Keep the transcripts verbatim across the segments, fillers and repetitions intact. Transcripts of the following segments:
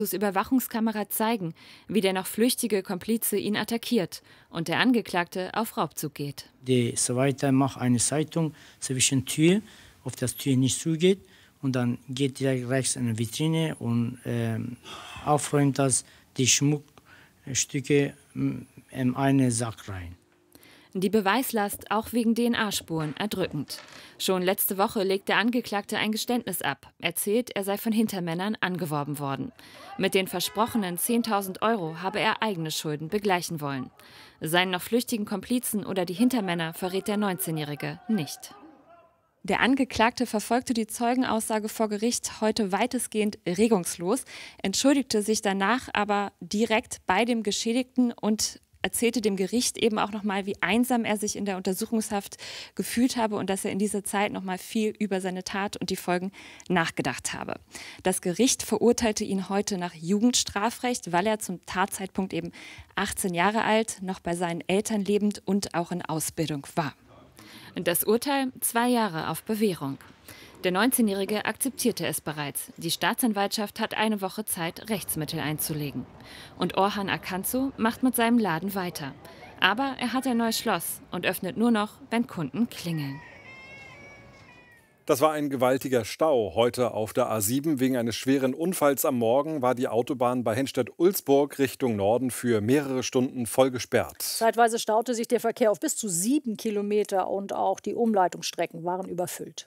Überwachungskamera zeigen, wie der noch flüchtige Komplize ihn attackiert und der Angeklagte auf Raubzug geht. Der zweite macht eine Zeitung zwischen Tür, auf das Tür nicht zugeht, und dann geht direkt rechts in eine Vitrine und ähm, aufräumt das die Schmuckstücke in einen Sack rein. Die Beweislast auch wegen D N A-Spuren erdrückend. Schon letzte Woche legt der Angeklagte ein Geständnis ab, erzählt, er sei von Hintermännern angeworben worden. Mit den versprochenen zehntausend Euro habe er eigene Schulden begleichen wollen. Seinen noch flüchtigen Komplizen oder die Hintermänner verrät der neunzehnjährige nicht. Der Angeklagte verfolgte die Zeugenaussage vor Gericht heute weitestgehend regungslos, entschuldigte sich danach aber direkt bei dem Geschädigten und erzählte dem Gericht eben auch noch mal, wie einsam er sich in der Untersuchungshaft gefühlt habe und dass er in dieser Zeit noch mal viel über seine Tat und die Folgen nachgedacht habe. Das Gericht verurteilte ihn heute nach Jugendstrafrecht, weil er zum Tatzeitpunkt eben achtzehn Jahre alt, noch bei seinen Eltern lebend und auch in Ausbildung war. Das Urteil: zwei Jahre auf Bewährung. Der neunzehnjährige akzeptierte es bereits. Die Staatsanwaltschaft hat eine Woche Zeit, Rechtsmittel einzulegen. Und Orhan Akansu macht mit seinem Laden weiter. Aber er hat ein neues Schloss und öffnet nur noch, wenn Kunden klingeln. Das war ein gewaltiger Stau heute auf der A sieben. Wegen eines schweren Unfalls am Morgen war die Autobahn bei Henstedt-Ulzburg Richtung Norden für mehrere Stunden voll gesperrt. Zeitweise staute sich der Verkehr auf bis zu sieben Kilometer und auch die Umleitungsstrecken waren überfüllt.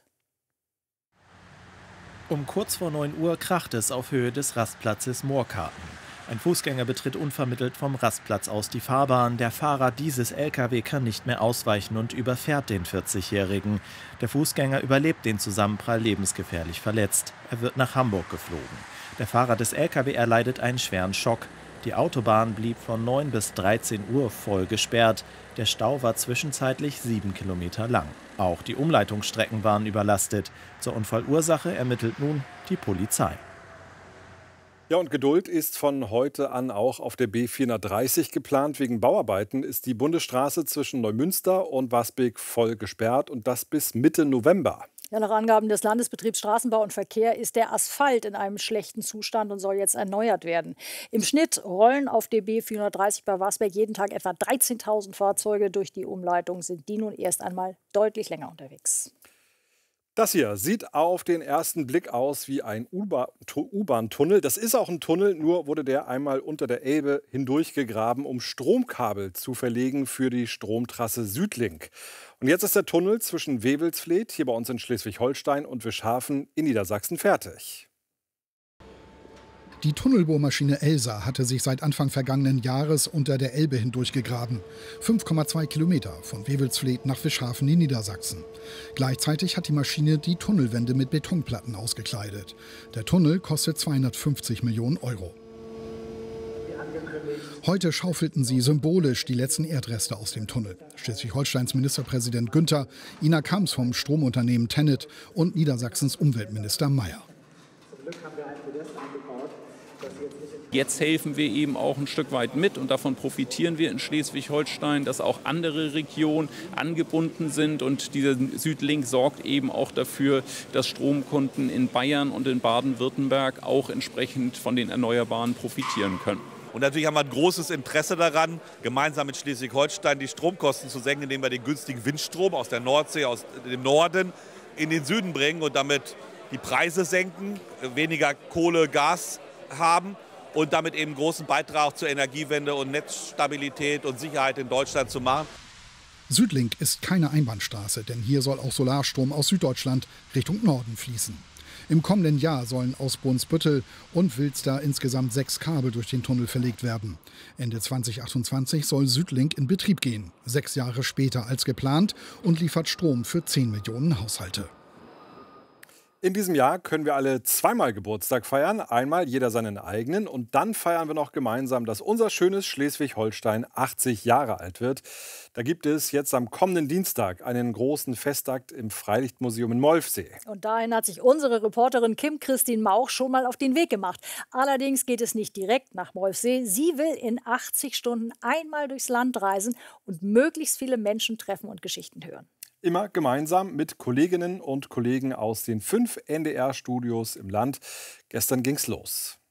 Um kurz vor neun Uhr kracht es auf Höhe des Rastplatzes Moorkarten. Ein Fußgänger betritt unvermittelt vom Rastplatz aus die Fahrbahn. Der Fahrer dieses L K W kann nicht mehr ausweichen und überfährt den vierzigjährigen. Der Fußgänger überlebt den Zusammenprall lebensgefährlich verletzt. Er wird nach Hamburg geflogen. Der Fahrer des L K W erleidet einen schweren Schock. Die Autobahn blieb von neun bis dreizehn Uhr voll gesperrt. Der Stau war zwischenzeitlich sieben Kilometer lang. Auch die Umleitungsstrecken waren überlastet. Zur Unfallursache ermittelt nun die Polizei. Ja, und Geduld ist von heute an auch auf der B vierhundertdreißig geplant. Wegen Bauarbeiten ist die Bundesstraße zwischen Neumünster und Wasbek voll gesperrt und das bis Mitte November. Ja, nach Angaben des Landesbetriebs Straßenbau und Verkehr ist der Asphalt in einem schlechten Zustand und soll jetzt erneuert werden. Im Schnitt rollen auf der B vierhundertdreißig bei Wasberg jeden Tag etwa dreizehntausend Fahrzeuge. Durch die Umleitung sind die nun erst einmal deutlich länger unterwegs. Das hier sieht auf den ersten Blick aus wie ein U-Bahn-Tunnel. Das ist auch ein Tunnel, nur wurde der einmal unter der Elbe hindurchgegraben, um Stromkabel zu verlegen für die Stromtrasse Südlink. Und jetzt ist der Tunnel zwischen Wewelsfleth, hier bei uns in Schleswig-Holstein, und Wischhafen in Niedersachsen fertig. Die Tunnelbohrmaschine Elsa hatte sich seit Anfang vergangenen Jahres unter der Elbe hindurchgegraben. fünf Komma zwei Kilometer von Wewelsfleth nach Wischhafen in Niedersachsen. Gleichzeitig hat die Maschine die Tunnelwände mit Betonplatten ausgekleidet. Der Tunnel kostet zweihundertfünfzig Millionen Euro. Heute schaufelten sie symbolisch die letzten Erdreste aus dem Tunnel. Schleswig-Holsteins Ministerpräsident Günther, Ina Kams vom Stromunternehmen TenneT und Niedersachsens Umweltminister Mayer. Jetzt helfen wir eben auch ein Stück weit mit und davon profitieren wir in Schleswig-Holstein, dass auch andere Regionen angebunden sind. Und dieser Südlink sorgt eben auch dafür, dass Stromkunden in Bayern und in Baden-Württemberg auch entsprechend von den Erneuerbaren profitieren können. Und natürlich haben wir ein großes Interesse daran, gemeinsam mit Schleswig-Holstein die Stromkosten zu senken, indem wir den günstigen Windstrom aus der Nordsee, aus dem Norden in den Süden bringen und damit die Preise senken, weniger Kohle, Gas haben und damit eben einen großen Beitrag zur Energiewende und Netzstabilität und Sicherheit in Deutschland zu machen. Südlink ist keine Einbahnstraße, denn hier soll auch Solarstrom aus Süddeutschland Richtung Norden fließen. Im kommenden Jahr sollen aus Brunsbüttel und Wilster insgesamt sechs Kabel durch den Tunnel verlegt werden. Ende zweitausendachtundzwanzig soll Südlink in Betrieb gehen, sechs Jahre später als geplant, und liefert Strom für zehn Millionen Haushalte. In diesem Jahr können wir alle zweimal Geburtstag feiern. Einmal jeder seinen eigenen. Und dann feiern wir noch gemeinsam, dass unser schönes Schleswig-Holstein achtzig Jahre alt wird. Da gibt es jetzt am kommenden Dienstag einen großen Festakt im Freilichtmuseum in Molfsee. Und dahin hat sich unsere Reporterin Kim-Christine Mauch schon mal auf den Weg gemacht. Allerdings geht es nicht direkt nach Molfsee. Sie will in achtzig Stunden einmal durchs Land reisen und möglichst viele Menschen treffen und Geschichten hören. Immer gemeinsam mit Kolleginnen und Kollegen aus den fünf N D R-Studios im Land. Gestern ging's los.